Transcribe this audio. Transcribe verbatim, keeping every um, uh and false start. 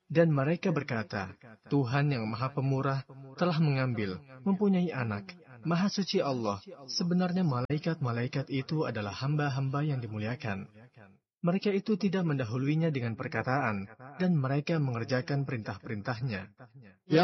Dan mereka berkata, Tuhan yang Maha Pemurah telah mengambil, mempunyai anak. Maha suci Allah, sebenarnya malaikat-malaikat itu adalah hamba-hamba yang dimuliakan. Mereka itu tidak mendahuluinya dengan perkataan, dan mereka mengerjakan perintah-perintahnya.